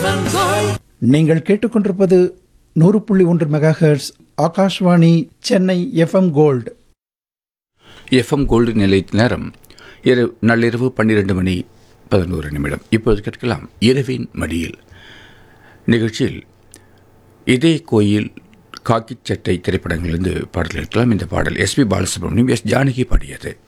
நீங்கள் கேட்டுக்கொண்டிருப்பது 100.1 megahertz Akashvani Chennai FM gold. FM gold நிலைய நேரம் நள்ளிரவு 12:11. இப்போது கேட்கலாம் இரவின் மடியில் நிகழ்ச்சியில் இதே கோயில் காக்கி சட்டை திரைப்படங்களிலிருந்து பாடல் இருக்கலாம். இந்த பாடல் எஸ்பி பாலசுப்ரமணியம், எஸ் ஜானகி பாடியது.